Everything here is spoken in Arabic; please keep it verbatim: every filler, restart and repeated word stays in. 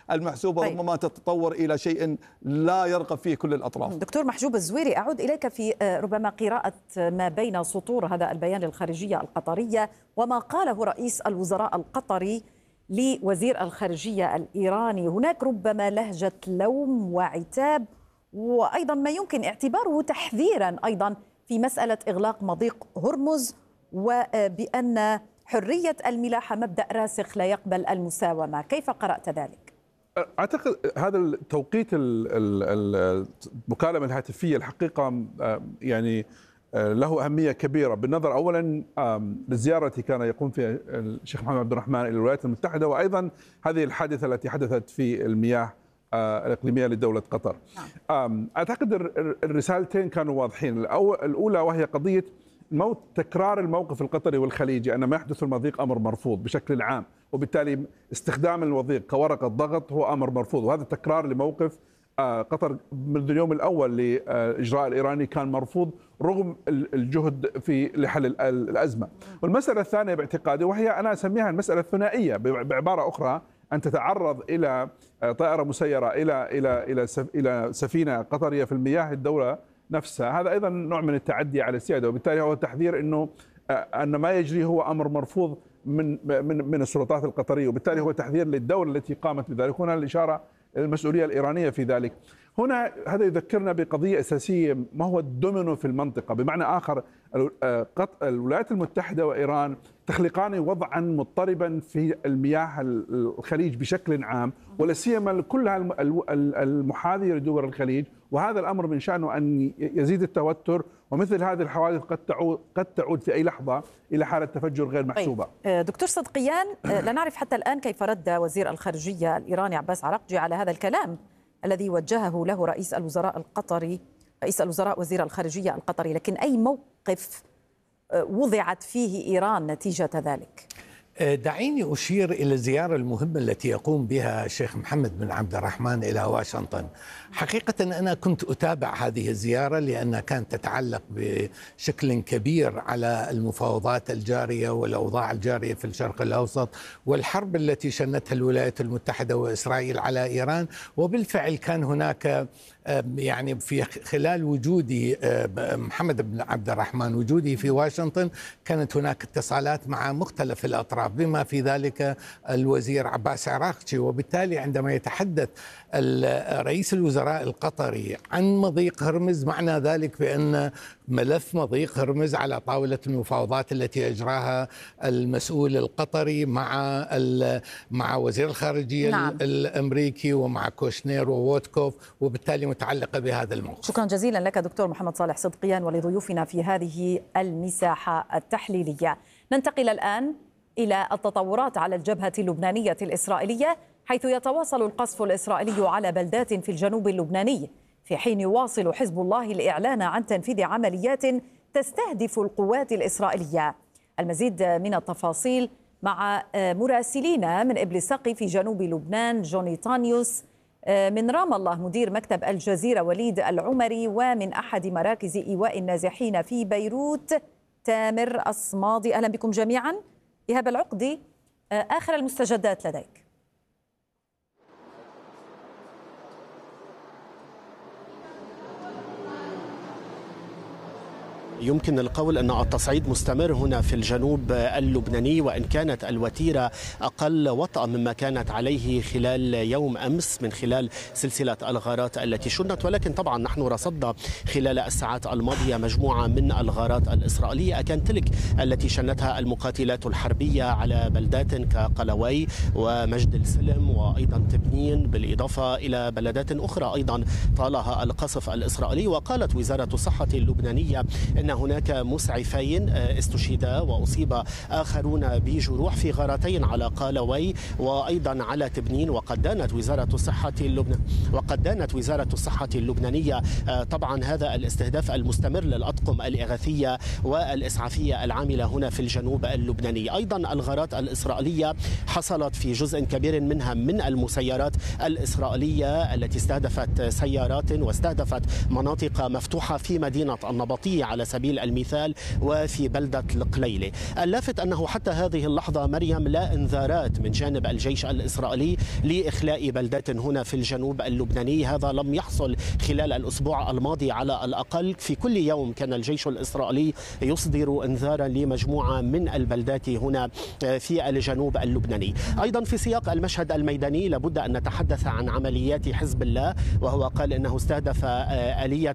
المحسوبة طيب. ربما تتطور إلى شيء لا يرغب فيه كل الأطراف. دكتور محجوب الزويري، أعود إليك في ربما قراءة ما بين سطور هذا البيان للخارجية القطرية وما قاله رئيس الوزراء القطري لوزير الخارجية الإيراني. هناك ربما لهجة لوم وعتاب وأيضا ما يمكن اعتباره تحذيرا أيضا في مسألة إغلاق مضيق هرمز، وبأن حرية الملاحة مبدأ راسخ لا يقبل المساومة. كيف قرأت ذلك؟ أعتقد هذا التوقيت المكالمة الهاتفية الحقيقة يعني له أهمية كبيرة، بالنظر أولا للزيارة التي كان يقوم فيها الشيخ محمد عبد الرحمن إلى الولايات المتحدة، وأيضا هذه الحادثة التي حدثت في المياه الإقليمية لدولة قطر. أعتقد الرسالتين كانوا واضحين. الأولى وهي قضية موت تكرار الموقف القطري والخليجي أن ما يحدث في المضيق أمر مرفوض بشكل عام، وبالتالي استخدام المضيق كورقة ضغط هو أمر مرفوض، وهذا تكرار لموقف قطر منذ اليوم الأول لإجراء الإيراني كان مرفوض رغم الجهد في لحل الأزمة. والمسألة الثانية باعتقادي وهي أنا أسميها المسألة الثنائية، بعبارة أخرى أن تتعرض إلى طائرة مسيرة إلى إلى إلى إلى سفينة قطرية في المياه الدولة نفسها، هذا أيضا نوع من التعدي على السيادة، وبالتالي هو تحذير أنه أن ما يجري هو أمر مرفوض من من من السلطات القطرية، وبالتالي هو تحذير للدولة التي قامت بذلك. هنا الإشارة المسؤولية الإيرانية في ذلك. هنا هذا يذكرنا بقضية أساسية، ما هو الدومينو في المنطقة، بمعنى آخر الولايات المتحدة وإيران تخلقان وضعا مضطربا في المياه الخليج بشكل عام، ولا سيما كلها المحاذية لدول الخليج، وهذا الأمر من شأنه أن يزيد التوتر، ومثل هذه الحوادث قد تعود قد تعود في أي لحظة إلى حالة تفجر غير محسوبة. طيب. دكتور صدقيان، لا نعرف حتى الآن كيف رد وزير الخارجية الإيراني عباس عراقجي على هذا الكلام الذي وجهه له رئيس الوزراء القطري، رئيس الوزراء وزير الخارجية القطري، لكن أي موقف وضعت فيه إيران نتيجة ذلك؟ دعيني أشير إلى الزيارة المهمة التي يقوم بها الشيخ محمد بن عبد الرحمن إلى واشنطن. حقيقة أنا كنت أتابع هذه الزيارة لأنها كانت تتعلق بشكل كبير على المفاوضات الجارية والأوضاع الجارية في الشرق الأوسط والحرب التي شنتها الولايات المتحدة وإسرائيل على إيران. وبالفعل كان هناك يعني في خلال وجودي محمد بن عبد الرحمن وجودي في واشنطن كانت هناك اتصالات مع مختلف الأطراف بما في ذلك الوزير عباس عراقجي. وبالتالي عندما يتحدث رئيس الوزراء القطري عن مضيق هرمز معنى ذلك بأن ملف مضيق هرمز على طاولة المفاوضات التي أجراها المسؤول القطري مع مع وزير الخارجية نعم. الأمريكي ومع كوشنير ووتكوف، وبالتالي متعلقة بهذا الموقف. شكرا جزيلا لك دكتور محمد صالح صدقيان ولضيوفنا في هذه المساحة التحليلية. ننتقل الآن إلى التطورات على الجبهة اللبنانية الإسرائيلية، حيث يتواصل القصف الإسرائيلي على بلدات في الجنوب اللبناني، في حين يواصل حزب الله الإعلان عن تنفيذ عمليات تستهدف القوات الإسرائيلية. المزيد من التفاصيل مع مراسلينا من إبل سقي في جنوب لبنان جوني طانيوس، من رام الله مدير مكتب الجزيرة وليد العمري، ومن أحد مراكز إيواء النازحين في بيروت تامر الصمادي. أهلا بكم جميعا. إيهاب العقدي، آخر المستجدات لديك. يمكن القول أن التصعيد مستمر هنا في الجنوب اللبناني، وإن كانت الوتيرة أقل وطأ مما كانت عليه خلال يوم أمس من خلال سلسلة الغارات التي شنت، ولكن طبعا نحن رصدنا خلال الساعات الماضية مجموعة من الغارات الإسرائيلية كان تلك التي شنتها المقاتلات الحربية على بلدات كقلوي ومجد السلم وأيضا تبنين، بالإضافة إلى بلدات أخرى أيضا طالها القصف الإسرائيلي. وقالت وزارة الصحة اللبنانية أن هناك مسعفين استشهدا وأصيب آخرون بجروح في غارتين على قالوي وأيضا على تبنين. وقد دانت وزارة الصحة اللبنان وقد دانت وزارة الصحة اللبنانية طبعا هذا الاستهداف المستمر للأطقم الإغاثية والإسعافية العاملة هنا في الجنوب اللبناني. أيضا الغارات الإسرائيلية حصلت في جزء كبير منها من المسيرات الإسرائيلية التي استهدفت سيارات واستهدفت مناطق مفتوحة في مدينة النبطية على سبيل سبيل المثال وفي بلدة القليلة. اللافت أنه حتى هذه اللحظة مريم لا إنذارات من جانب الجيش الإسرائيلي لإخلاء بلدات هنا في الجنوب اللبناني. هذا لم يحصل خلال الأسبوع الماضي على الأقل. في كل يوم كان الجيش الإسرائيلي يصدر إنذارا لمجموعة من البلدات هنا في الجنوب اللبناني. أيضا في سياق المشهد الميداني لابد أن نتحدث عن عمليات حزب الله، وهو قال إنه استهدف آلية